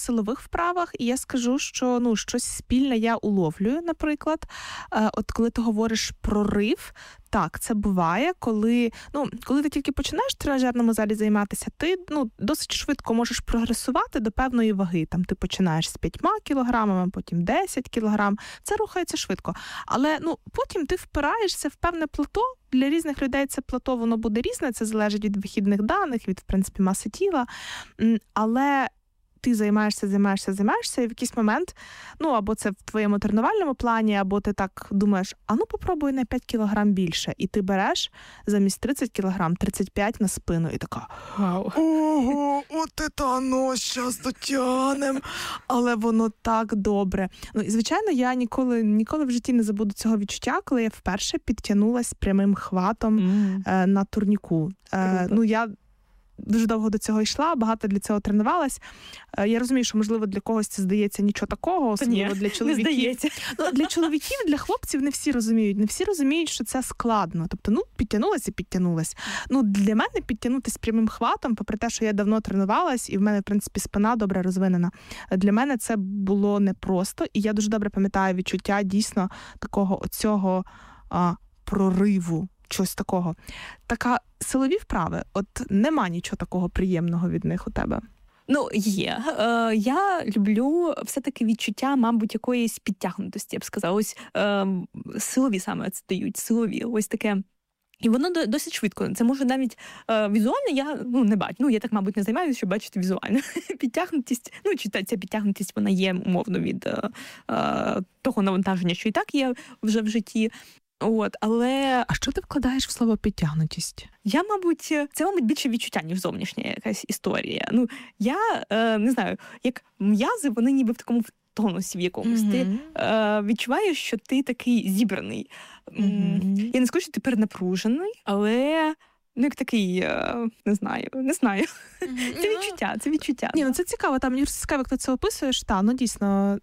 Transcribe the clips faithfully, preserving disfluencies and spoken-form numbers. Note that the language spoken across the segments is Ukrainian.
силових вправах, і я скажу, що ну, щось спільне я уловлюю, наприклад. От коли ти говориш про рив, так, це буває, коли, ну, коли ти тільки починаєш в тренажерному залі займатися, ти ну, досить швидко можеш прогресувати до певної ваги. Там ти починаєш з п'ятьма кілограмами, потім десять кілограм. Це рухається швидко. Але ну, потім ти впираєшся в певне плато. Для різних людей це плато, воно буде різне, це залежить від вихідних даних, від, в принципі, маси тіла. Але ти займаєшся, займаєшся, займаєшся, і в якийсь момент, ну, або це в твоєму тренувальному плані, або ти так думаєш, а ну попробуй на п'ять кілограм більше. І ти береш замість тридцять кілограм, тридцять п'ять на спину, і така, вау. Ого, от це, ну, щас дотягнем. Але воно так добре. Ну, і, звичайно, я ніколи, ніколи в житті не забуду цього відчуття, коли я вперше підтягнулась прямим хватом mm. е, на турніку. Е, ну, я дуже довго до цього йшла, багато для цього тренувалась. Я розумію, що, можливо, для когось це здається нічого такого, особливо Ні, для чоловіків. Не здається. Ну, для чоловіків, для хлопців не всі розуміють. Не всі розуміють, що це складно. Тобто, ну, підтягнулась і підтягнулась. Ну, для мене підтягнутися прямим хватом, попри те, що я давно тренувалась, і в мене, в принципі, спина добре розвинена, для мене це було непросто. І я дуже добре пам'ятаю відчуття дійсно такого оцього а, прориву. Щось такого. Така силові вправи, от нема нічого такого приємного від них у тебе? Ну, є. Е, я люблю все-таки відчуття, мабуть, якоїсь підтягнутості, я б сказала. Ось е, силові саме це дають, силові. Ось таке. І воно досить швидко. Це може навіть е, візуально я ну, не бачу. Ну, я так, мабуть, не займаюся, щоб бачити візуально. Підтягнутість, ну, чи та, ця підтягнутість, вона є, умовно, від е, е, того навантаження, що і так є вже в житті. От, але... А що ти вкладаєш в слово «підтягнутість»? Я, мабуть, це, мабуть, більше відчуття, ніж зовнішня якась історія. Ну, я, е, не знаю, як м'язи, вони ніби в такому тонусі в якомусь. Mm-hmm. Ти е, відчуваєш, що ти такий зібраний. Mm-hmm. Я не скажу, що ти перенапружений, але... Ну, як такий, не знаю, не знаю. Mm-hmm. Це відчуття, це відчуття. Ні, ну це цікаво, там, мені цікаво, як ти це описуєш. Та, ну дійсно,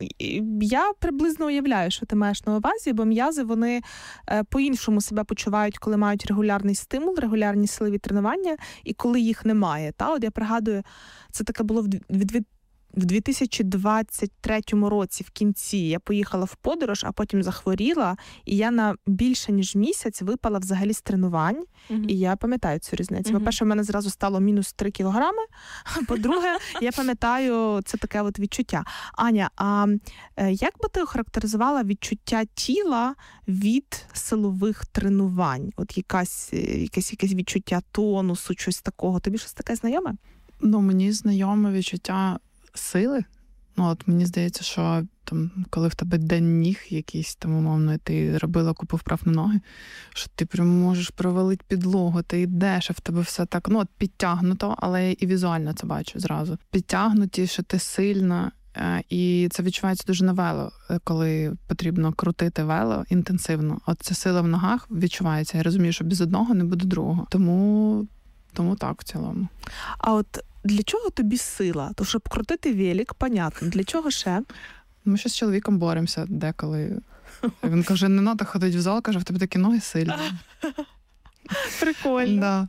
я приблизно уявляю, що ти маєш на увазі, бо м'язи, вони по-іншому себе почувають, коли мають регулярний стимул, регулярні силові тренування, і коли їх немає. Та, от я пригадую, це таке було в від В дві тисячі двадцять третьому році в кінці я поїхала в подорож, а потім захворіла, і я на більше ніж місяць випала взагалі з тренувань, mm-hmm. і я пам'ятаю цю різницю. Mm-hmm. По-перше, в мене зразу стало мінус три кілограми, по-друге, я пам'ятаю це таке от відчуття. Аня, а як би ти охарактеризувала відчуття тіла від силових тренувань? От якась, якесь, якесь відчуття тонусу, щось такого. Тобі щось таке знайоме? Ну, мені знайоме відчуття сили. Ну, от мені здається, що там, коли в тебе день ніг якийсь, там, умовно, ти робила купу вправ на ноги, що ти прямо можеш провалити підлогу, ти йдеш, а в тебе все так, ну, от підтягнуто, але і візуально це бачу зразу. Підтягнуті, що ти сильна, і це відчувається дуже на вело, коли потрібно крутити вело інтенсивно. От ця сила в ногах відчувається. Я розумію, що без одного не буде другого. Тому, тому так, в цілому. А от для чого тобі сила? То, щоб крутити велик, понятно. Для чого ще? Ми ще з чоловіком боремося деколи. Він каже, не треба ходити в зал, каже, в тебе такі ноги сильні. Прикольно. Да.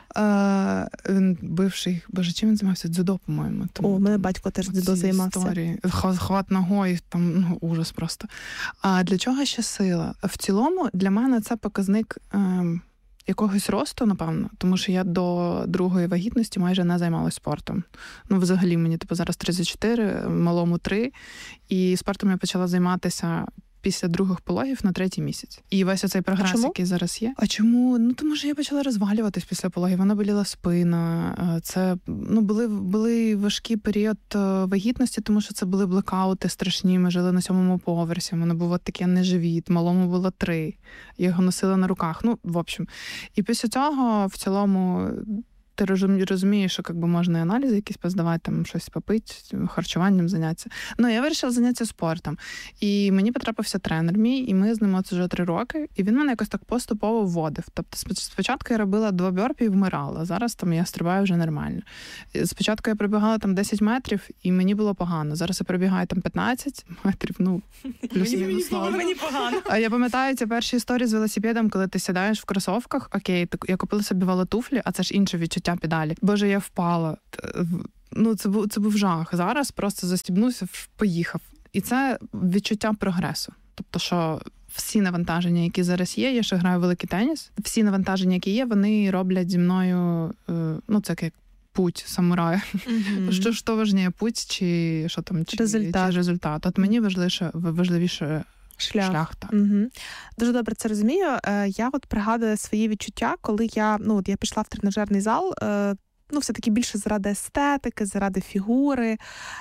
Е, він бивший, боже, чим він займався? Дзюдо, по-моєму. О, у мене батько теж дзюдо займався. Історії. Хват ногою, там, ну, ужас просто. А для чого ще сила? В цілому, для мене це показник е, якогось росту, напевно, тому що я до другої вагітності майже не займалася спортом. Ну, взагалі, мені типу зараз тридцять чотири, малому три, і спортом я почала займатися після других пологів на третій місяць. І весь оцей прогрес, який зараз є. А чому? Ну, тому що я почала розвалюватись після пологів. Вона боліла спина. Це, ну, були, були важкий період вагітності, тому що це були блекаути страшні. Ми жили на сьомому поверсі. У мене було таке неживіт. Малому було три. Я його носила на руках. Ну, в общем. І після цього, в цілому, ти розумієш, що якби можна і аналізи якісь поздавати, там щось попити, харчуванням зайнятися. Ну, я вирішила зайнятися спортом. І мені потрапився тренер мій, і ми з ним оце вже три роки, і він мене якось так поступово вводив. Тобто спочатку я робила два бьорпі і вмирала, зараз там я стрибаю вже нормально. Спочатку я пробігала там десять метрів, і мені було погано. Зараз я пробігаю там п'ятнадцять метрів, ну, плюс-мінус. Мені погано. А я пам'ятаю ці перші історії з велосипедом, коли ти сідаєш в кросовках, окей, я купила собі велотуфлі, а це ж інше відчуття педалі. Боже, я впала. ну, це був, це був жах. Зараз просто застібнувся, поїхав. І це відчуття прогресу. Тобто, що всі навантаження, які зараз є, я ще граю в великий теніс, всі навантаження, які є, вони роблять зі мною, ну, це як путь самурая. Mm-hmm. Що ж то важніше, путь чи що там, чи результат. Чи результат. От мені важливіше, важливіше шлях. шлях так. Угу. Дуже добре це розумію. Я от пригадую свої відчуття, коли я, ну, от я пішла в тренажерний зал, ну, все-таки більше заради естетики, заради фігури.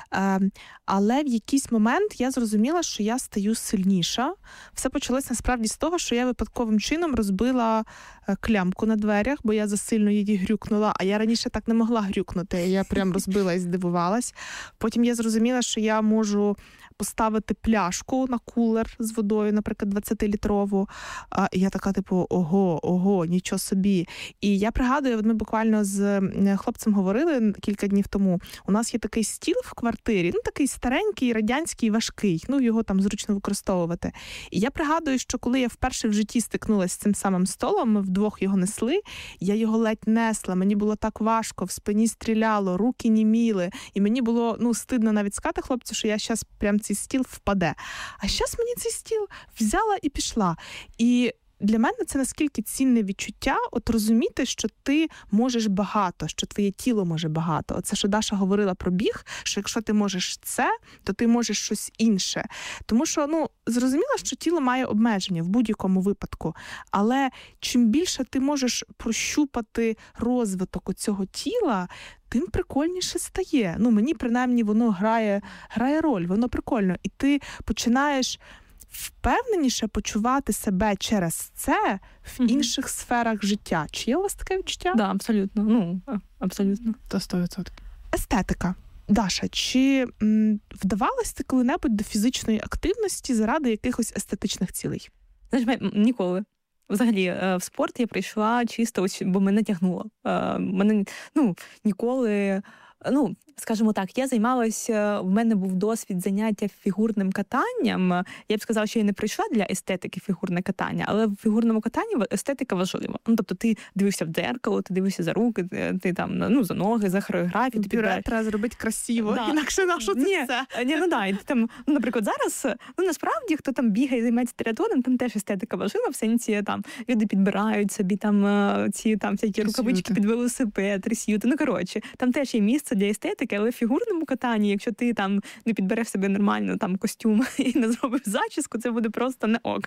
Але в якийсь момент я зрозуміла, що я стаю сильніша. Все почалось насправді з того, що я випадковим чином розбила клямку на дверях, бо я засильно її грюкнула, а я раніше так не могла грюкнути. Я прям розбила і здивувалась. Потім я зрозуміла, що я можу поставити пляшку на кулер з водою, наприклад, двадцятилітрову. І я така, типу, ого, ого, нічого собі. І я пригадую, ми буквально з хлопцем говорили кілька днів тому, у нас є такий стіл в квартирі, ну, такий старенький, радянський, важкий, ну, його там зручно використовувати. І я пригадую, що коли я вперше в житті стикнулася з цим самим столом, ми вдвох його несли, я його ледь несла, мені було так важко, в спині стріляло, руки німіли, і мені було, ну, стидно навіть сказати хлопцю, що я зараз прям цей стіл впаде. А зараз мені цей стіл взяла і пішла. І для мене це наскільки цінне відчуття, от розуміти, що ти можеш багато, що твоє тіло може багато. Оце, що Даша говорила про біг, що якщо ти можеш це, то ти можеш щось інше. Тому що, ну, зрозуміло, що тіло має обмеження в будь-якому випадку, але чим більше ти можеш прощупати розвиток цього тіла, тим прикольніше стає. Ну, мені, принаймні, воно грає, грає роль, воно прикольно. І ти починаєш впевненіше почувати себе через це в mm-hmm. інших сферах життя. Чи є у вас таке відчуття? Да, абсолютно. Ну, абсолютно. Та сто відсотків. Естетика. Даша, чи м, вдавалась ти коли-небудь до фізичної активності заради якихось естетичних цілей? Знаєш, ніколи. Взагалі, в спорт я прийшла чисто, ось, бо мене тягнуло. Мене, ну, ніколи... Ну, скажімо так, я займалася, в мене був досвід заняття фігурним катанням. Я б сказала, що я не прийшла для естетики фігурне катання, але в фігурному катанні естетика важлива. Ну, тобто ти дивишся в дзеркало, ти дивишся за руки, ти там, ну, за ноги, за хореографію. Пюре підбираєш... треба зробити красиво, да. Інакше на що це ні, все? Ні, ну да, і ти там, ну, наприклад, зараз, ну, насправді, хто там бігає, займається триатлоном, там теж естетика важлива, в сенсі, там, люди підбирають собі там ці, там, всякі рукавички під велосипед, тресюти, ну, коротше, там теж є місце для естетики, але в фігурному катанні, якщо ти там не підбереш себе нормально там костюм і не зробиш зачіску, це буде просто не ок.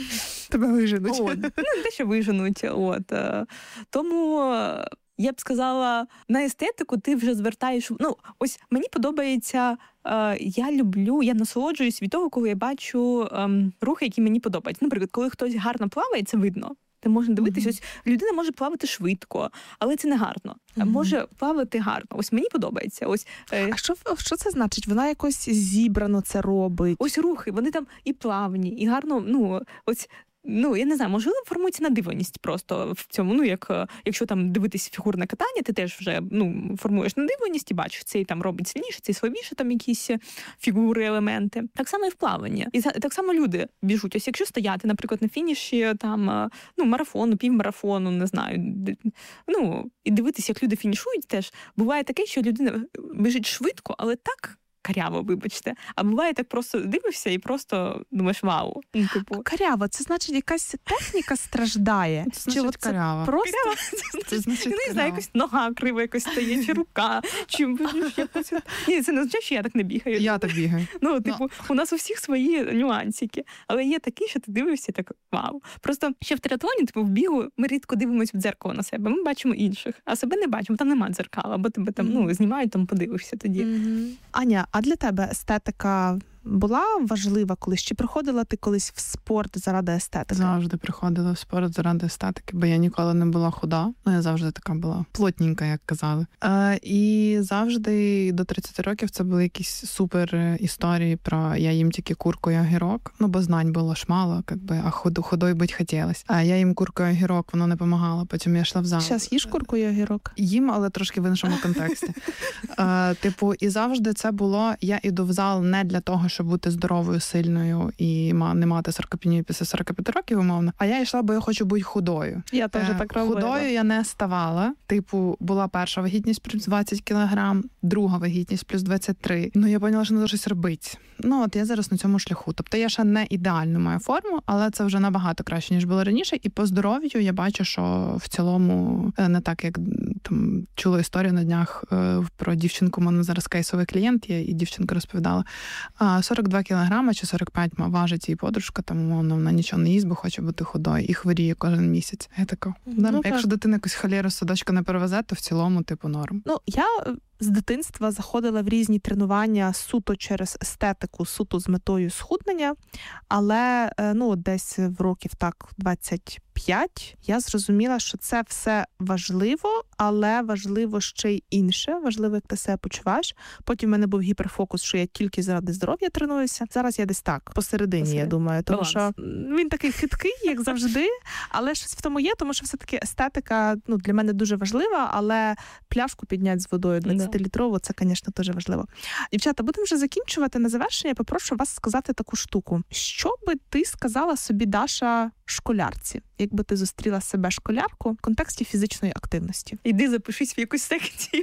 Тебе виженуть. От. Ну, те, що виженуть. От. Тому я б сказала, на естетику ти вже звертаєш... Ну, ось мені подобається, е, я люблю, я насолоджуюсь від того, коли я бачу е, рухи, які мені подобаються. Наприклад, коли хтось гарно плаває, це видно. Ти можеш дивитися, mm-hmm. ось людина може плавати швидко, але це не гарно. Mm-hmm. Може плавати гарно. Ось мені подобається. Ось е... А що, що це значить? Вона якось зібрано це робить? Ось рухи, вони там і плавні, і гарно, ну, ось. Ну, я не знаю, можливо, формується надивленість просто в цьому. Ну, як якщо там дивитись фігурне катання, ти теж вже, ну, формуєш надивленість і бачиш, цей там робить сильніше, цей слабіше, там якісь фігури, елементи. Так само і в плаванні. І так само люди біжуть. Ось якщо стояти, наприклад, на фініші там, ну, марафону, півмарафону, не знаю, ну, і дивитись, як люди фінішують теж, буває таке, що людина біжить швидко, але так каряво, вибачте. А буває так, просто дивишся і просто думаєш, вау. Ну, типу. Каряво, це значить якась техніка страждає? Це значить чи каряво? Просто... Каряво. Це, це значить, не знаю, якось нога крива якось стає, чи рука, чи якось... Ні, це не означає, що я так не бігаю. Я так бігаю. Ну, типу, no. у нас у всіх свої нюансики. Але є такі, що ти дивишся і так, вау. Просто ще в триатлоні, типу, в бігу ми рідко дивимося в дзеркало на себе. Ми бачимо інших, а себе не бачимо. Там нема дзеркала, бо тебе там, ну, знімають, там подивишся тоді. Mm-hmm. Аня, а для тебе естетика була важлива колись? Чи приходила ти колись в спорт заради естетики? Завжди приходила в спорт заради естетики, бо я ніколи не була худа. Ну, я завжди така була плотненька, як казали. Е, і завжди до тридцяти років це були якісь супер історії про я їм тільки курку і огірок. Ну, бо знань було ж мало, якби, а ходу, ходою бути хотілося. А я їм курку і огірок, воно не допомагало. Потім я йшла в зал. Зараз їш курку і огірок? Їм, але трошки в іншому контексті. Е, типу, і завжди це було, я іду в зал не для того, щоб бути здоровою, сильною і не мати саркопенію після сорок п'ять років, умовно. А я йшла, бо я хочу бути худою. Я теж е, так робила. Худою я не ставала. Типу, була перша вагітність плюс двадцять кілограм, друга вагітність плюс двадцять три. Ну, я поняла, що треба щось робити. Ну, от я зараз на цьому шляху. Тобто я ще не ідеально маю форму, але це вже набагато краще, ніж було раніше. І по здоров'ю я бачу, що в цілому не так, як там чула історію на днях про дівчинку, у мене зараз кейсовий клієнт є, і дівчинка розповідала, сорок два кілограми чи сорок п'ять важить її подружка, там вона нічого не їсть, бо хоче бути худою, і хворіє кожен місяць. Я така, да, ну, якщо дитина якусь холєру з садочка не перевезе, то в цілому, типу, норм. Ну, я з дитинства заходила в різні тренування суто через естетику, суто з метою схуднення, але, ну, десь в років так двадцять п'ять я зрозуміла, що це все важливо, але важливо ще й інше, важливо, як ти себе почуваєш. Потім в мене був гіперфокус, що я тільки заради здоров'я тренуюся. Зараз я десь так, посередині, Посеред. я думаю, тому Баланс. що він такий хиткий, як завжди, але щось в тому є, тому що все-таки естетика, ну, для мене дуже важлива, але пляшку підняти з водою двадцятилітрову, це, звісно, дуже важливо. Дівчата, будемо вже закінчувати. На завершення я попрошу вас сказати таку штуку. Що би ти сказала собі, Даша, школярці, якби ти зустріла себе школярку в контексті фізичної активності? Іди запишись в якусь секцію.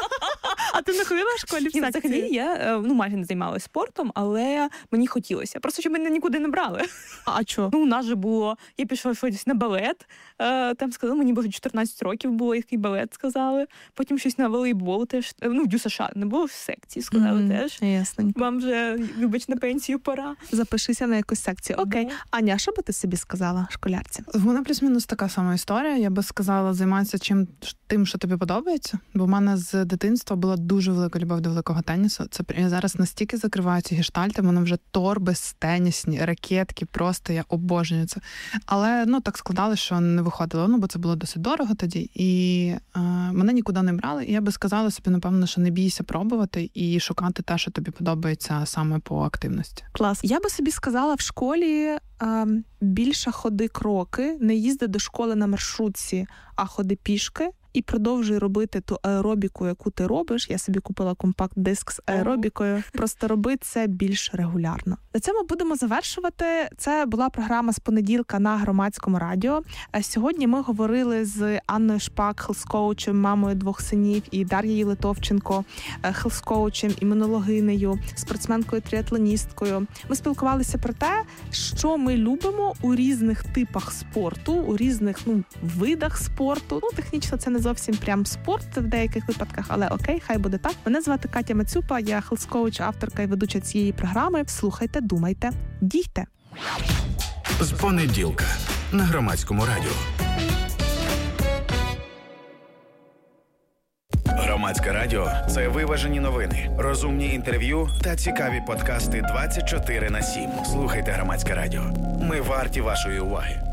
А ти не ходила в школі в секцію? Взагалі, я, ну, майже не займалася спортом, але мені хотілося. Просто, щоб мене нікуди не брали. А чого? Ну, у нас же було, я пішла щось на балет, там сказали, мені було чотирнадцять років було, який балет сказали. Потім щось на волейбол теж, ну, в ДЮСШ не було в секції, сказали mm, теж. Ясно. Вам вже, вибач, на пенсію пора. Запишися на якусь секцію. Окей. Mm. Аня, що би ти собі сказала школярці? В мене плюс-мінус така сама історія. Я би сказала, займатися чим тим, що тобі подобається. Бо в мене з дитинства була дуже велика любов до великого тенісу. Це я зараз настільки закриваю ці гештальти, в мене вже торби тенісні, ракетки, просто я обожнюю це. Але, ну, так складалося, що не виходило, ну, бо це було досить дорого тоді. І е, мене нікуди не брали. І я би сказала собі, напевно, що не бійся пробувати і шукати те, що тобі подобається саме по активності. Клас. Я би собі сказала в школі е, більше ходи кроки, не їзди до школи на маршрутці, а ходи пішки. І продовжуй робити ту аеробіку, яку ти робиш. Я собі купила компакт-диск з аеробікою. Просто роби це більш регулярно. На цьому будемо завершувати. Це була програма з понеділка на Громадському радіо. Сьогодні ми говорили з Анною Шпак, хелс-коучем, мамою двох синів, і Дар'єю Литовченко, хелс-коучем, імунологинею, спортсменкою-тріатлоністкою. Ми спілкувалися про те, що ми любимо у різних типах спорту, у різних, ну, видах спорту. Ну, технічно це не зовсім прям спорт в деяких випадках, але окей, хай буде так. Мене звати Катя Мацюпа, я хелс-коуч, авторка і ведуча цієї програми. Слухайте, думайте, дійте. З понеділка на Громадському радіо. Громадське радіо – це виважені новини, розумні інтерв'ю та цікаві подкасти двадцять чотири на сім. Слухайте Громадське радіо. Ми варті вашої уваги.